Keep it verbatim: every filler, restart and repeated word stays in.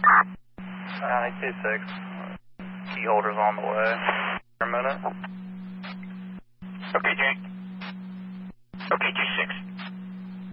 ninety-two six. Key holders on the way. For a minute. Okay, Jake. Okay, G six.